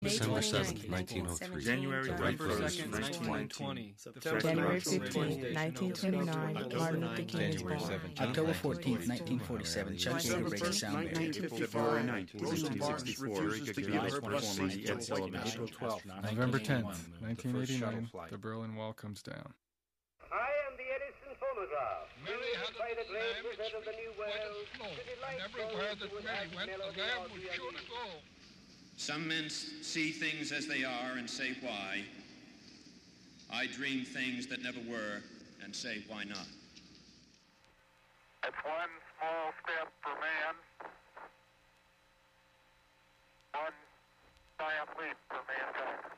December 7th, 1903. January The Wright 1st, brothers 1920. January 15, 1929, Martin Luther King is born. October 14, 1947, Chuck Yeager breaks a sound barrier. February 19th, 1964, November 10th, 1989, the Berlin Wall comes down. I am the Edison phonograph. Mary had by the great a wizard of the New World. and everywhere that Mary went, the lamb would surely go. Some men see things as they are and say why. I dream things that never were and say why not. It's one small step for man, one giant leap for mankind.